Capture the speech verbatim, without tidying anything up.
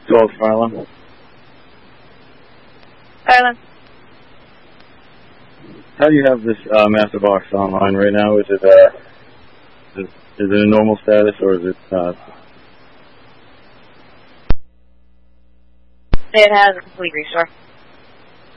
twelve Farland. Farland. How do you have this uh, master box online right now? Is it uh, is, is it a normal status or is it? Uh, It has a complete restore.